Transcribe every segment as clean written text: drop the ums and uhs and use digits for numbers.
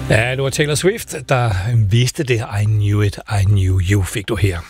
Ja, det var Taylor Swift, der vidste det. I knew it, I knew you, fik du her.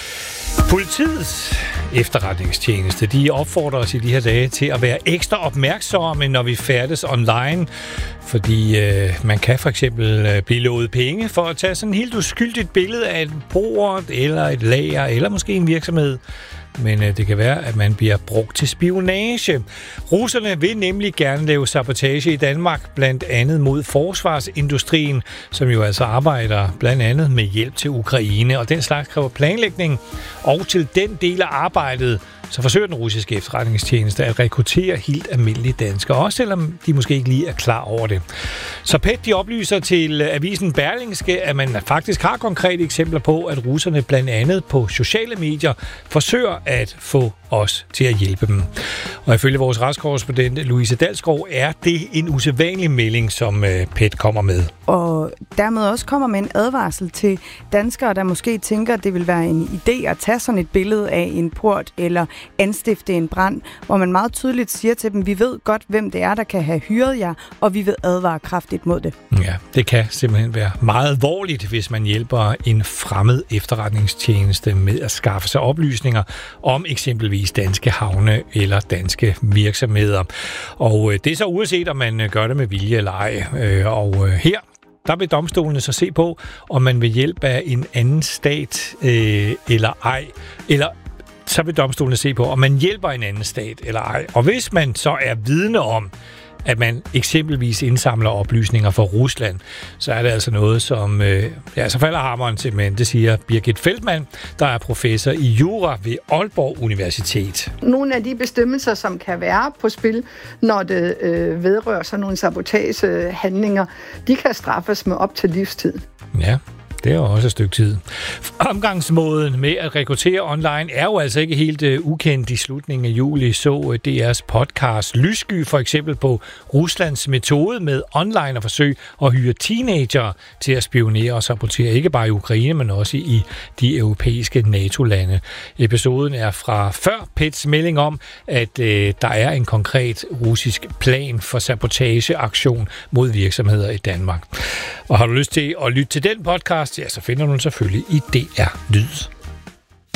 Politiets efterretningstjeneste, de opfordrer os i de her dage til at være ekstra opmærksomme, når vi færdes online, fordi man kan for eksempel blive lovet penge for at tage sådan et helt uskyldigt billede af et port, eller et lager, eller måske en virksomhed. Men det kan være, at man bliver brugt til spionage. Russerne vil nemlig gerne lave sabotage i Danmark, blandt andet mod forsvarsindustrien, som jo altså arbejder blandt andet med hjælp til Ukraine. Og den slags kræver planlægning. Og til den del af arbejdet, så forsøger den russiske efterretningstjeneste at rekruttere helt almindelige danskere, også selvom de måske ikke lige er klar over det. Så PET de oplyser til avisen Berlingske, at man faktisk har konkrete eksempler på, at russerne blandt andet på sociale medier forsøger at få os til at hjælpe dem. Og ifølge vores retskorrespondent Louise Dalsgaard er det en usædvanlig melding, som PET kommer med. Og dermed også kommer med en advarsel til danskere, der måske tænker, at det vil være en idé at tage sådan et billede af en port eller anstifte en brand, hvor man meget tydeligt siger til dem, vi ved godt, hvem det er, der kan have hyret jer, og vi vil advare kraftigt mod det. Ja, det kan simpelthen være meget alvorligt, hvis man hjælper en fremmed efterretningstjeneste med at skaffe sig oplysninger om eksempelvis danske havne eller danske virksomheder. Og det er så uanset, om man gør det med vilje eller ej. Og her der vil domstolene så se på, om man ved hjælp af en anden stat eller ej, eller så vil domstolene se på, om man hjælper en anden stat eller ej. Og hvis man så er vidne om, at man eksempelvis indsamler oplysninger fra Rusland, så er det altså noget, som så falder hammeren simpelthen. Det siger Birgit Feldmann, der er professor i jura ved Aalborg Universitet. Nogle af de bestemmelser, som kan være på spil, når det vedrører sådan nogle sabotagehandlinger, de kan straffes med op til livstid. Ja. Det er jo også et stykke tid. Omgangsmåden med at rekruttere online er jo altså ikke helt ukendt. I slutningen af juli så DR's podcast Lyssky for eksempel på Ruslands metode med online at forsøge at hyre teenager til at spionere og sabotere ikke bare i Ukraine, men også i de europæiske NATO-lande. Episoden er fra før PETs melding om, at der er en konkret russisk plan for sabotageaktion mod virksomheder i Danmark. Og har du lyst til at lytte til den podcast, ja, så finder du den selvfølgelig i DR Lyd.